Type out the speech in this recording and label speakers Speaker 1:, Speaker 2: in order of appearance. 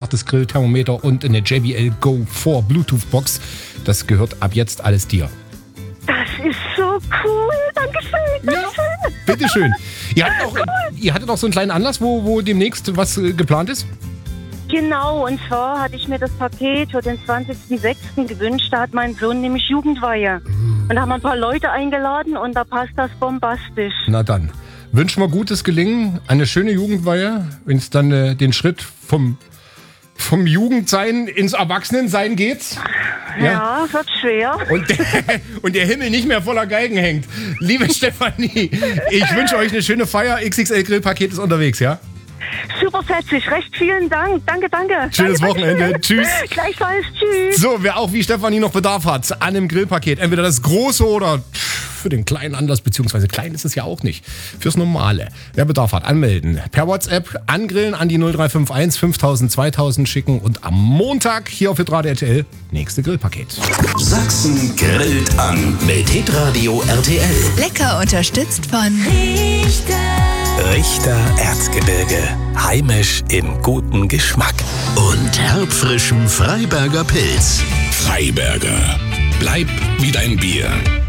Speaker 1: das Grillthermometer und eine JBL Go 4 Bluetooth-Box. Das gehört ab jetzt alles dir.
Speaker 2: Das ist so cool. Dankeschön. Dankeschön.
Speaker 1: Ja, bitteschön. Ihr hattet auch so einen kleinen Anlass, wo demnächst was geplant ist?
Speaker 2: Genau, und zwar hatte ich mir das Paket für den 20.06. gewünscht. Da hat mein Sohn nämlich Jugendweihe. Und da haben wir ein paar Leute eingeladen und da passt das bombastisch.
Speaker 1: Na dann, wünschen wir gutes Gelingen, eine schöne Jugendweihe, wenn es dann den Schritt vom Jugendsein ins Erwachsenensein geht.
Speaker 2: Ja, wird schwer.
Speaker 1: Und der Himmel nicht mehr voller Geigen hängt. Liebe Stefanie, ich wünsche euch eine schöne Feier. XXL Grillpaket ist unterwegs, ja?
Speaker 2: Super fetzig, recht vielen Dank. Danke.
Speaker 1: Schönes Wochenende. Tschüss.
Speaker 2: Gleichfalls, tschüss.
Speaker 1: So, wer auch wie Stefanie noch Bedarf hat an einem Grillpaket, entweder das große oder für den kleinen Anlass, beziehungsweise klein ist es ja auch nicht, fürs Normale. Wer Bedarf hat, anmelden. Per WhatsApp angrillen an die 0351 5000 2000 schicken und am Montag hier auf Hitradio RTL nächste Grillpaket.
Speaker 3: Sachsen grillt an mit Hitradio RTL.
Speaker 4: Lecker unterstützt von
Speaker 3: Richter Erzgebirge. Heimisch in gutem Geschmack. Und herbfrischem Freiberger Pilz. Freiberger. Bleib wie dein Bier.